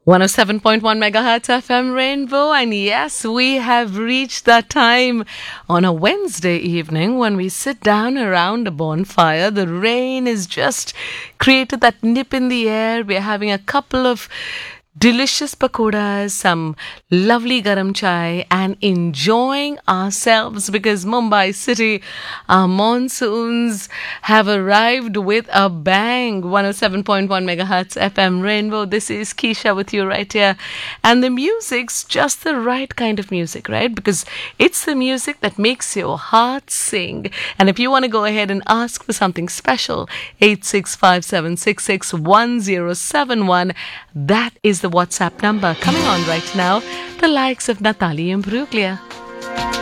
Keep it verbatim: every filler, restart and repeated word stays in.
one oh seven point one megahertz F M Rainbow, and yes, we have reached that time on a Wednesday evening when we sit down around a bonfire. The rain has just created that nip in the air. We're having a couple of delicious pakoras, some lovely garam chai, and enjoying ourselves because Mumbai City, our monsoons have arrived with a bang. one oh seven point one megahertz F M Rainbow. This is Keisha with you right here. And the music's just the right kind of music, right? Because it's the music that makes your heart sing. And if you want to go ahead and ask for something special, eight six five seven six six one zero seven one, that is the WhatsApp number. Coming on right now, the likes of Natalie Imbruglia.